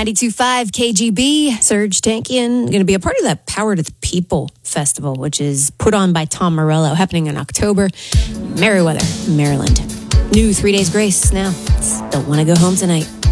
92.5 KGB. Serge Tankian going to be a part of the Power to the People Festival, which is put on by Tom Morello, happening in October. Meriwether, Maryland. New 3 Days Grace now. Don't want to go home tonight.